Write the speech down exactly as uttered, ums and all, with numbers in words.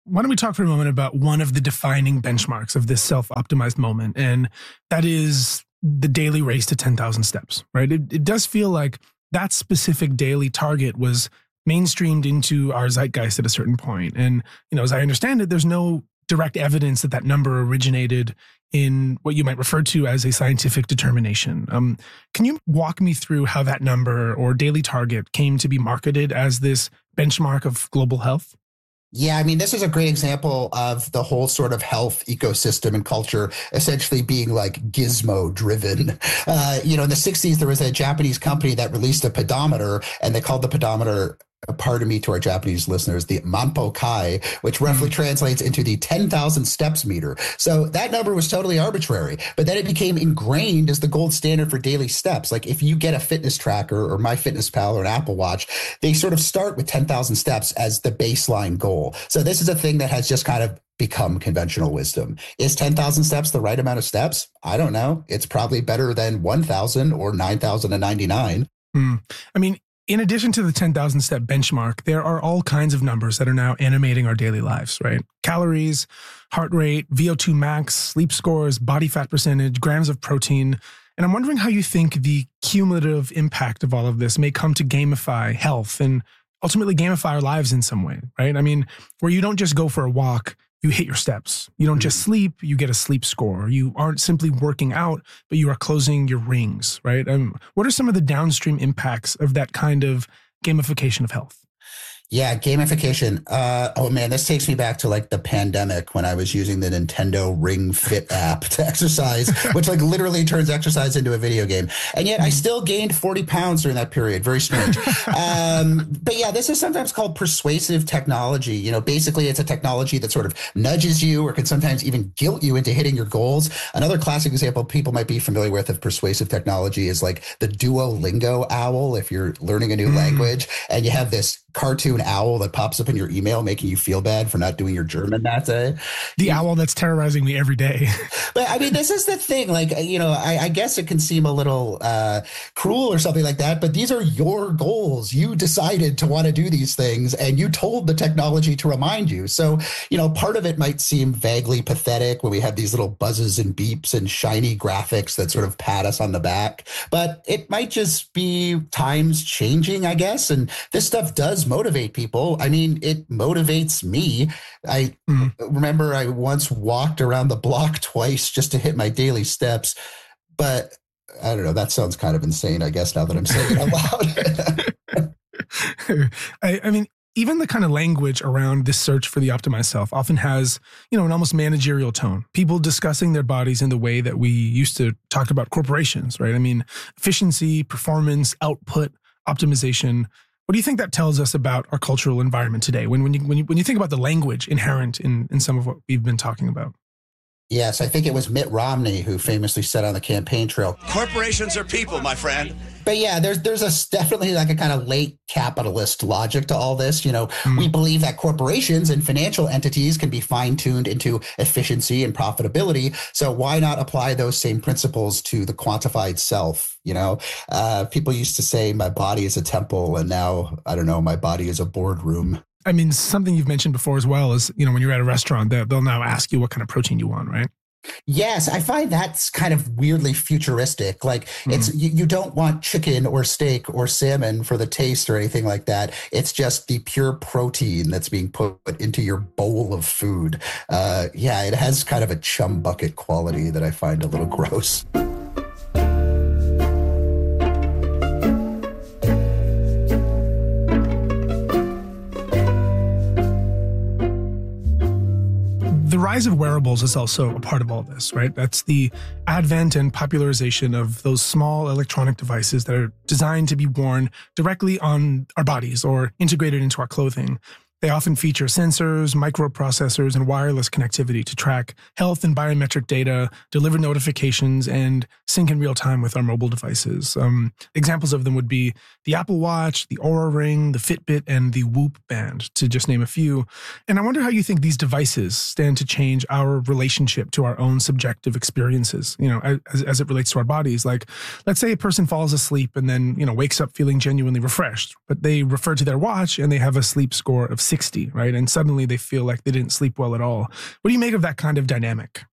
why don't we talk for a moment about one of the defining benchmarks of this self-optimized moment, and that is the daily race to ten thousand steps, right? It, it does feel like that specific daily target was mainstreamed into our zeitgeist at a certain point. And, you know, as I understand it, there's no direct evidence that that number originated in what you might refer to as a scientific determination. Um, can you walk me through how that number or daily target came to be marketed as this benchmark of global health? Yeah, I mean, this is a great example of the whole sort of health ecosystem and culture essentially being like gizmo driven. Uh, you know, in the sixties, there was a Japanese company that released a pedometer, and they called the pedometer, pardon me to our Japanese listeners, the Manpo Kai, which roughly mm. translates into the ten thousand steps meter. So that number was totally arbitrary, but then it became ingrained as the gold standard for daily steps. Like if you get a fitness tracker or MyFitnessPal or an Apple Watch, they sort of start with ten thousand steps as the baseline goal. So this is a thing that has just kind of become conventional wisdom. Is ten thousand steps the right amount of steps? I don't know. It's probably better than one thousand or nine thousand ninety-nine. Mm. I mean, in addition to the ten thousand step benchmark, there are all kinds of numbers that are now animating our daily lives, right? Calories, heart rate, V O two max, sleep scores, body fat percentage, grams of protein. And I'm wondering how you think the cumulative impact of all of this may come to gamify health and ultimately gamify our lives in some way, right? I mean, where you don't just go for a walk, you hit your steps. You don't just sleep, you get a sleep score. You aren't simply working out, but you are closing your rings, right? Um, what are some of the downstream impacts of that kind of gamification of health? Yeah, gamification. Uh, oh man, this takes me back to like the pandemic when I was using the Nintendo Ring Fit app to exercise, which like literally turns exercise into a video game. And yet I still gained forty pounds during that period. Very strange. um, but yeah, this is sometimes called persuasive technology. You know, basically it's a technology that sort of nudges you or can sometimes even guilt you into hitting your goals. Another classic example people might be familiar with of persuasive technology is like the Duolingo owl. If you're learning a new mm. language and you have this cartoon owl that pops up in your email making you feel bad for not doing your German that day. The owl that's terrorizing me every day. But I mean, this is the thing. Like, you know, I, I guess it can seem a little uh, cruel or something like that, but these are your goals. You decided to want to do these things and you told the technology to remind you. So, you know, part of it might seem vaguely pathetic when we have these little buzzes and beeps and shiny graphics that sort of pat us on the back, but it might just be times changing, I guess. And this stuff does motivate people. I mean, it motivates me. I mm. remember I once walked around the block twice just to hit my daily steps, but I don't know. That sounds kind of insane, I guess, now that I'm saying it out loud. I, I mean, even the kind of language around this search for the optimized self often has, you know, an almost managerial tone. People discussing their bodies in the way that we used to talk about corporations, right? I mean, efficiency, performance, output, optimization. What do you think that tells us about our cultural environment today? When when you when you when you think about the language inherent in in some of what we've been talking about? Yes, I think it was Mitt Romney who famously said on the campaign trail, "Corporations are people, my friend." But yeah, there's there's a definitely like a kind of late capitalist logic to all this. You know, mm. we believe that corporations and financial entities can be fine-tuned into efficiency and profitability. So why not apply those same principles to the quantified self? You know, uh, people used to say my body is a temple, and now, I don't know, my body is a boardroom. I mean, something you've mentioned before as well is, you know, when you're at a restaurant, they'll now ask you what kind of protein you want, right? Yes, I find that's kind of weirdly futuristic. Like mm. it's you, you don't want chicken or steak or salmon for the taste or anything like that. It's just the pure protein that's being put into your bowl of food. Uh, yeah, it has kind of a chum bucket quality that I find a little gross. The rise of wearables is also a part of all this, right? That's the advent and popularization of those small electronic devices that are designed to be worn directly on our bodies or integrated into our clothing. They often feature sensors, microprocessors, and wireless connectivity to track health and biometric data, deliver notifications, and sync in real time with our mobile devices. Um, examples of them would be the Apple Watch, the Oura Ring, the Fitbit, and the Whoop Band, to just name a few. And I wonder how you think these devices stand to change our relationship to our own subjective experiences, you know, as, as it relates to our bodies. Like, let's say a person falls asleep and then, you know, wakes up feeling genuinely refreshed, but they refer to their watch and they have a sleep score of sixty, right? And suddenly they feel like they didn't sleep well at all. What do you make of that kind of dynamic?